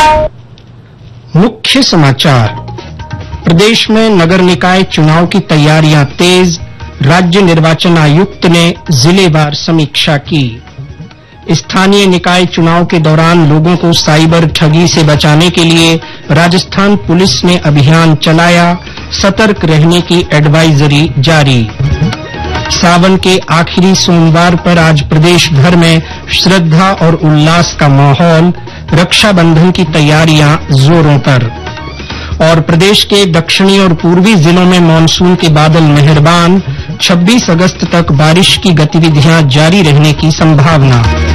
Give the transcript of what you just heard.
मुख्य समाचार। प्रदेश में नगर निकाय चुनाव की तैयारियां तेज। राज्य निर्वाचन आयुक्त ने जिलेवार समीक्षा की। स्थानीय निकाय चुनाव के दौरान लोगों को साइबर ठगी से बचाने के लिए राजस्थान पुलिस ने अभियान चलाया। सतर्क रहने की एडवाइजरी जारी। सावन के आखिरी सोमवार पर आज प्रदेश भर में श्रद्धा और उल्लास का माहौल। रक्षाबंधन की तैयारियां जोरों पर। और प्रदेश के दक्षिणी और पूर्वी जिलों में मानसून के बादल मेहरबान। 26 अगस्त तक बारिश की गतिविधियां जारी रहने की संभावना।